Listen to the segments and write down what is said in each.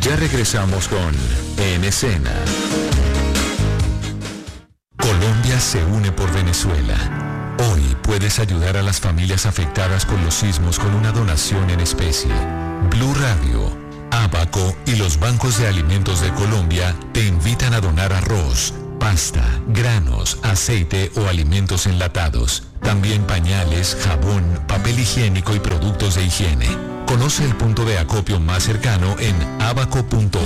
Ya regresamos con En Escena. Colombia se une por Venezuela. Hoy puedes ayudar a las familias afectadas con los sismos con una donación en especie. Blue Radio, Abaco y los bancos de alimentos de Colombia te invitan a donar arroz, pasta, granos, aceite o alimentos enlatados. También pañales, jabón, papel higiénico y productos de higiene. Conoce el punto de acopio más cercano en abaco.org.co.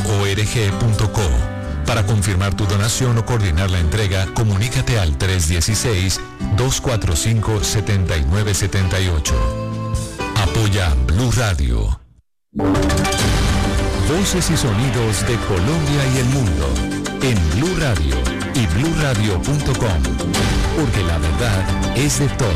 Para confirmar tu donación o coordinar la entrega, comunícate al 316-245-7978. Apoya Blue Radio. Voces y sonidos de Colombia y el mundo en Blue Radio y bluradio.com, porque la verdad es de todos.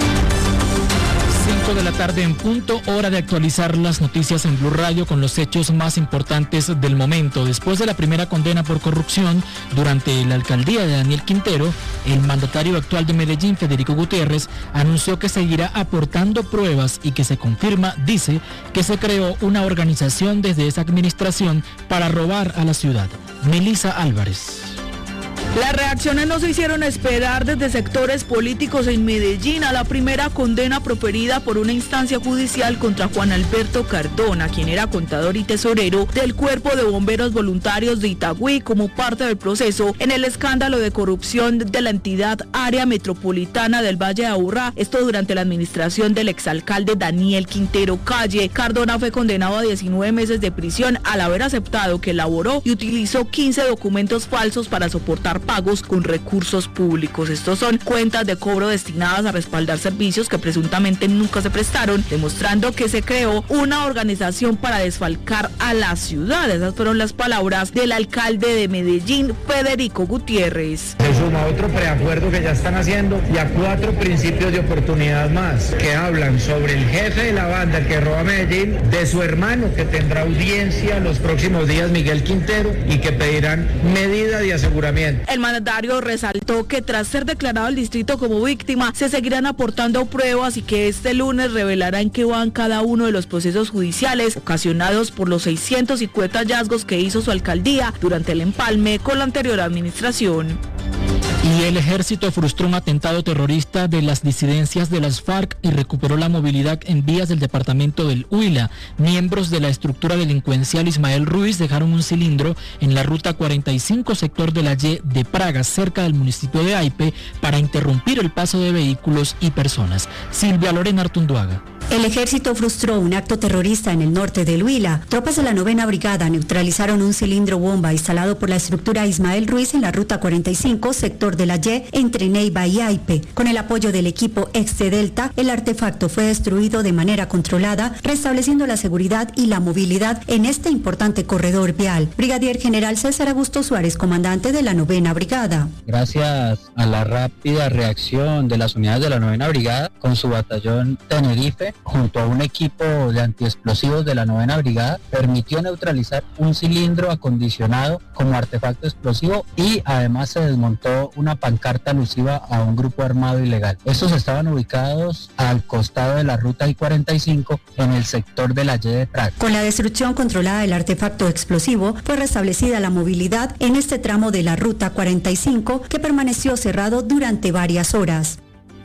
5 de la tarde en punto, hora de actualizar las noticias en Blue Radio con los hechos más importantes del momento. Después de la primera condena por corrupción durante la alcaldía de Daniel Quintero, el mandatario actual de Medellín, Federico Gutiérrez, anunció que seguirá aportando pruebas y que se confirma, dice, que se creó una organización desde esa administración para robar a la ciudad. Melissa Álvarez. Las reacciones no se hicieron esperar desde sectores políticos en Medellín a la primera condena proferida por una instancia judicial contra Juan Alberto Cardona, quien era contador y tesorero del Cuerpo de Bomberos Voluntarios de Itagüí, como parte del proceso en el escándalo de corrupción de la entidad Área Metropolitana del Valle de Aburrá, esto durante la administración del exalcalde Daniel Quintero Calle. Cardona fue condenado a 19 meses de prisión al haber aceptado que elaboró y utilizó 15 documentos falsos para soportar pagos con recursos públicos. Estos son cuentas de cobro destinadas a respaldar servicios que presuntamente nunca se prestaron, demostrando que se creó una organización para desfalcar a la ciudad. Esas fueron las palabras del alcalde de Medellín, Federico Gutiérrez. Se suma otro preacuerdo que ya están haciendo y a 4 principios de oportunidad más que hablan sobre el jefe de la banda que roba Medellín, de su hermano que tendrá audiencia los próximos días, Miguel Quintero, y que pedirán medida de aseguramiento. El mandatario resaltó que tras ser declarado el distrito como víctima, se seguirán aportando pruebas y que este lunes revelará en qué van cada uno de los procesos judiciales ocasionados por los 650 hallazgos que hizo su alcaldía durante el empalme con la anterior administración. Y el ejército frustró un atentado terrorista de las disidencias de las FARC y recuperó la movilidad en vías del departamento del Huila. Miembros de la estructura delincuencial Ismael Ruiz dejaron un cilindro en la ruta 45, sector de la Y de Praga, cerca del municipio de Aipe, para interrumpir el paso de vehículos y personas. Silvia Lorena Artunduaga. El ejército frustró un acto terrorista en el norte del Huila. Tropas de la 9ª Brigada neutralizaron un cilindro bomba instalado por la estructura Ismael Ruiz en la ruta 45, sector de la Y, entre Neiva y Aipe. Con el apoyo del equipo Delta, el artefacto fue destruido de manera controlada, restableciendo la seguridad y la movilidad en este importante corredor vial. Brigadier General César Augusto Suárez, comandante de la 9ª Brigada. Gracias a la rápida reacción de las unidades de la 9ª Brigada, con su batallón Tenerife, junto a un equipo de antiexplosivos de la 9ª Brigada, permitió neutralizar un cilindro acondicionado como artefacto explosivo y además se desmontó una pancarta alusiva a un grupo armado ilegal. Estos estaban ubicados al costado de la ruta I-45 en el sector de la Y de Praga. Con la destrucción controlada del artefacto explosivo, fue restablecida la movilidad en este tramo de la ruta 45 que permaneció cerrado durante varias horas.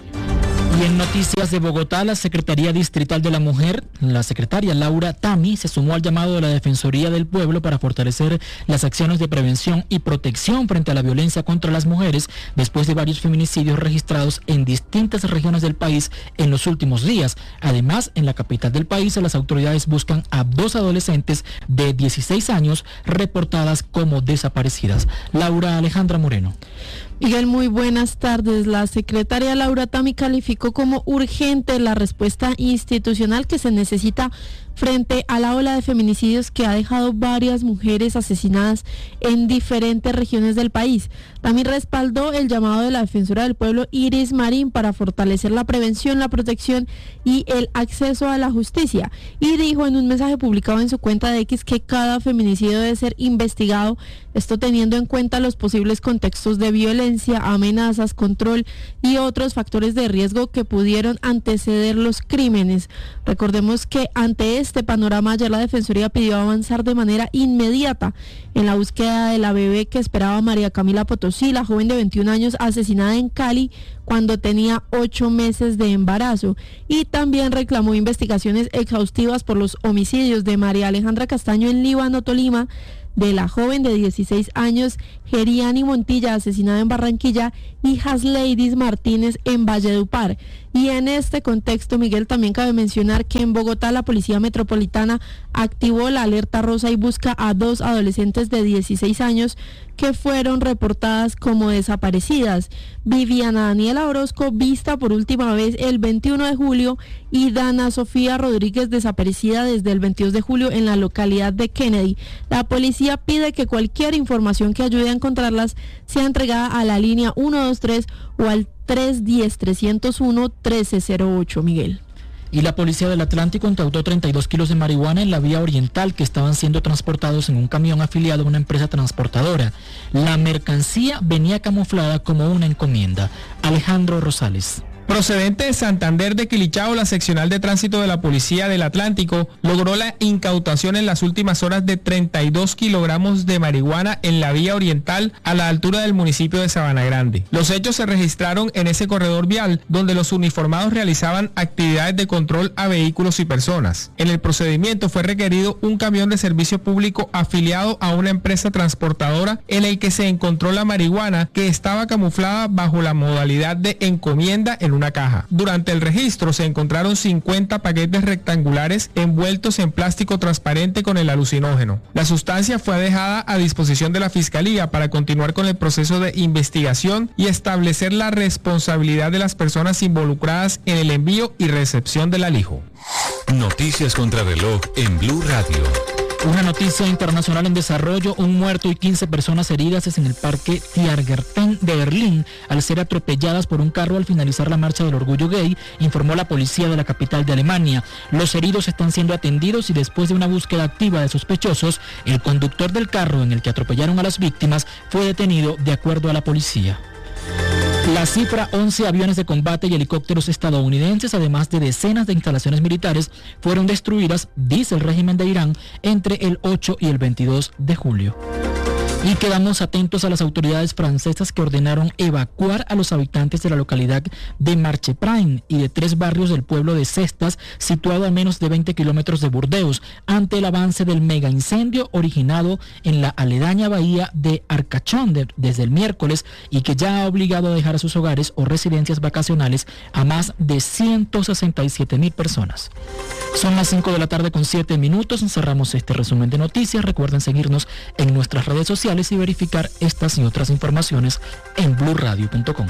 Y en noticias de Bogotá, la Secretaría Distrital de la Mujer, la secretaria Laura Tami, se sumó al llamado de la Defensoría del Pueblo para fortalecer las acciones de prevención y protección frente a la violencia contra las mujeres después de varios feminicidios registrados en distintas regiones del país en los últimos días. Además, en la capital del país, las autoridades buscan a 2 adolescentes de 16 años reportadas como desaparecidas. Laura Alejandra Moreno. Miguel, muy buenas tardes. La secretaria Laura Tami calificó como urgente la respuesta institucional que se necesita frente a la ola de feminicidios que ha dejado varias mujeres asesinadas en diferentes regiones del país. También respaldó el llamado de la defensora del pueblo Iris Marín para fortalecer la prevención, la protección y el acceso a la justicia. Y dijo en un mensaje publicado en su cuenta de X que cada feminicidio debe ser investigado, esto teniendo en cuenta los posibles contextos de violencia, amenazas, control y otros factores de riesgo que pudieron anteceder los crímenes. Recordemos que ante este panorama, ayer la Defensoría pidió avanzar de manera inmediata en la búsqueda de la bebé que esperaba María Camila Potosí, la joven de 21 años asesinada en Cali cuando tenía 8 meses de embarazo, y también reclamó investigaciones exhaustivas por los homicidios de María Alejandra Castaño en Líbano, Tolima, de la joven de 16 años Geriani Montilla, asesinada en Barranquilla, y Hasleidis Martínez en Valledupar. Y en este contexto, Miguel, también cabe mencionar que en Bogotá la Policía Metropolitana activó la alerta rosa y busca a 2 adolescentes de 16 años que fueron reportadas como desaparecidas. Viviana Daniela Orozco, vista por última vez el 21 de julio, y Dana Sofía Rodríguez, desaparecida desde el 22 de julio en la localidad de Kennedy. La policía pide que cualquier información que ayude a encontrarlas sea entregada a la línea 123 o al 310-301-1308, Miguel. Y la Policía del Atlántico incautó 32 kilos de marihuana en la vía oriental que estaban siendo transportados en un camión afiliado a una empresa transportadora. La mercancía venía camuflada como una encomienda. Alejandro Rosales. Procedente de Santander de Quilichao, la seccional de tránsito de la Policía del Atlántico logró la incautación en las últimas horas de 32 kilogramos de marihuana en la vía oriental a la altura del municipio de Sabana Grande. Los hechos se registraron en ese corredor vial donde los uniformados realizaban actividades de control a vehículos y personas. En el procedimiento fue requerido un camión de servicio público afiliado a una empresa transportadora en el que se encontró la marihuana que estaba camuflada bajo la modalidad de encomienda en una caja. Durante el registro se encontraron 50 paquetes rectangulares envueltos en plástico transparente con el alucinógeno. La sustancia fue dejada a disposición de la Fiscalía para continuar con el proceso de investigación y establecer la responsabilidad de las personas involucradas en el envío y recepción del alijo. Noticias contra reloj en Blue Radio. Una noticia internacional en desarrollo: un muerto y 15 personas heridas es en el Parque Tiergarten de Berlín al ser atropelladas por un carro al finalizar la marcha del orgullo gay, informó la policía de la capital de Alemania. Los heridos están siendo atendidos y después de una búsqueda activa de sospechosos, el conductor del carro en el que atropellaron a las víctimas fue detenido de acuerdo a la policía. La cifra: 11 aviones de combate y helicópteros estadounidenses, además de decenas de instalaciones militares, fueron destruidas, dice el régimen de Irán, entre el 8 y el 22 de julio. Y quedamos atentos a las autoridades francesas que ordenaron evacuar a los habitantes de la localidad de Marcheprain y de 3 barrios del pueblo de Cestas, situado a menos de 20 kilómetros de Burdeos, ante el avance del mega incendio originado en la aledaña bahía de Arcachón desde el miércoles y que ya ha obligado a dejar a sus hogares o residencias vacacionales a más de 167,000 personas. Son las 5 de la tarde con 7 minutos. Cerramos este resumen de noticias. Recuerden seguirnos en nuestras redes sociales y verificar estas y otras informaciones en bluradio.com.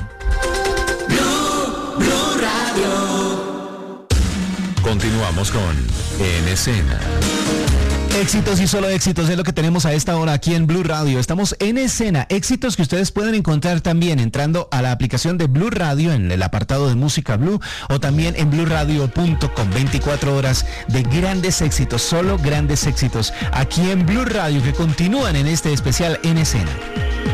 Blue Radio. Continuamos con En Escena. Éxitos y solo éxitos es lo que tenemos a esta hora aquí en Blue Radio. Estamos en escena. Éxitos que ustedes pueden encontrar también entrando a la aplicación de Blue Radio en el apartado de música Blue o también en bluradio.com. 24 horas de grandes éxitos, solo grandes éxitos aquí en Blue Radio que continúan en este especial En Escena.